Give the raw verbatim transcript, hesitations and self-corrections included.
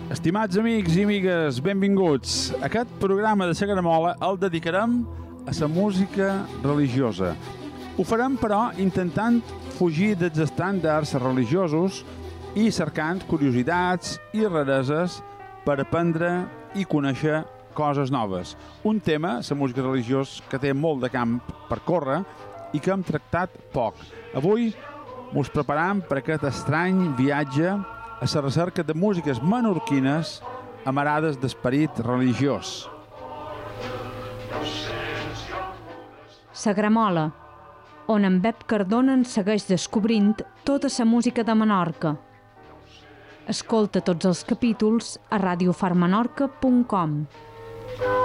Estimats amics i amigues, benvinguts. Aquest programa de Sagramola el dedicarem a la música religiosa. Ho farem, però, intentant fugir dels estàndards religiosos i cercant curiositats i rareses per aprendre i conèixer coses noves. Un tema, la música religiosa, que té molt de camp per córrer i que hem tractat poc. Avui ens preparam per aquest estrany viatge a la recerca de músiques menorquines amarades d'esperit religiós. Sagramola, on en Pep Cardona ens segueix descobrint tota la música de Menorca. Escolta tots els capítols a radio far menorca punt com.